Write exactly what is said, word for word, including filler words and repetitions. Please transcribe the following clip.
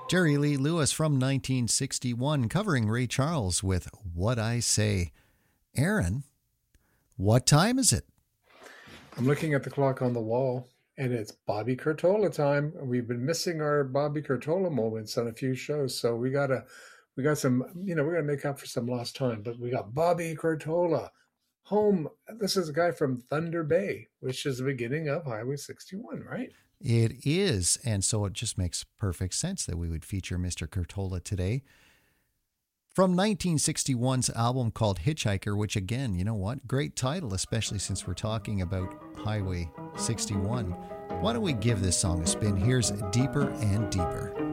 Jerry Lee Lewis from nineteen sixty-one, covering Ray Charles with What I Say. Aaron, what time is it? I'm looking at the clock on the wall, and it's Bobby Curtola time. We've been missing our Bobby Curtola moments on a few shows, so we gotta, we got some, you know, we gotta make up for some lost time. But we got Bobby Curtola home. This is a guy from Thunder Bay, which is the beginning of Highway sixty-one, right? It is, and so it just makes perfect sense that we would feature Mister Curtola today. From nineteen sixty-one's album called Hitchhiker, which again, you know what? Great title, especially since we're talking about Highway sixty-one. Why don't we give this song a spin? Here's Deeper and Deeper.